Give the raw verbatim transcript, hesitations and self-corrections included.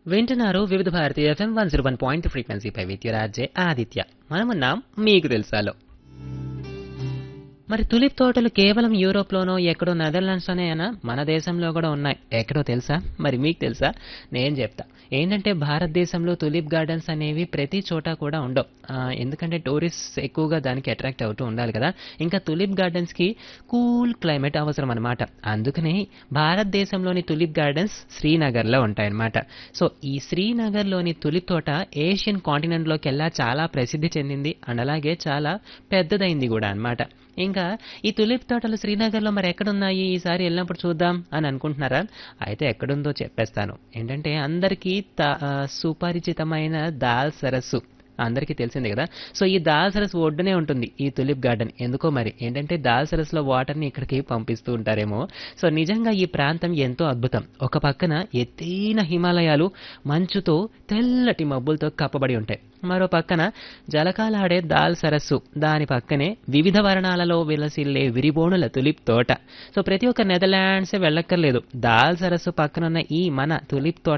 వింటున్నారు వివిధ Bharati FM one zero one point ఫ్రీక్వెన్సీపై with రాజే ఆదిత్య. మనమున్నాం మీకు తెలుసాలో. మరి తులిప్ తోటలు కేవలం యూరోప్లోనో ఎక్కడో నెదర్లాండ్స్లోనేనా, మన దేశంలో కూడా ఉన్నాయి. ఎక్కడో తెలుసా? మరి మీకు తెలుసా? నేను చెప్తా. ఏంటంటే భారతదేశంలో తులిప్ గార్డెన్స్ అనేవి ప్రతి చోట కూడా ఉండవు. ఆ, ఎందుకంటే టూరిస్ట్ ఎక్కువగా దానికి అట్రాక్ట్ అవుతూ ఉండాలి కదా. ఇంకా తులిప్ గార్డెన్స్కి కూల్ క్లైమేట్ అవసరం అనమాట. అందుకనే భారతదేశంలోని తులిప్ గార్డెన్స్ శ్రీనగర్లో ఉంటాయన్నమాట. సో ఈ శ్రీనగర్లోని తులిప్ తోట ఏషియన్ కాంటినెంట్లోకెల్లా చాలా ప్రసిద్ధి చెందింది అండ్ అలాగే చాలా పెద్దదైంది కూడా అన్నమాట. ఇంకా ఈ తులిప్ తోటలు శ్రీనగర్లో మరి ఎక్కడున్నాయి, ఈసారి వెళ్ళినప్పుడు చూద్దాం అని అనుకుంటున్నారా? అయితే ఎక్కడుందో చెప్పేస్తాను. ఏంటంటే అందరికీ త- ఆ, సుపరిచితమైన దాల్ సరస్సు అందరికీ తెలిసిందే కదా. సో ఈ దాల్ సరస్సు ఒడ్డునే ఉంటుంది ఈ తులిప్ గార్డెన్. ఎందుకో మరి ఏంటంటే దాల్ సరస్సులో వాటర్ని ఇక్కడికి పంపిస్తూ ఉంటారేమో. సో నిజంగా ఈ ప్రాంతం ఎంతో అద్భుతం. ఒక పక్కన ఎత్తైన హిమాలయాలు మంచుతో తెల్లటి మబ్బులతో కప్పబడి ఉంటాయి. మరో పక్కన జలకాలాడే దాల్ సరస్సు, దాని పక్కనే వివిధ వర్ణాలలో విలసిల్లే విరిబోణుల తులిప్ తోట. సో ప్రతి ఒక్క నెదర్లాండ్సే వెళ్ళక్కర్లేదు, దాల్ సరస్సు పక్కనున్న ఈ మన తులిప్ తోట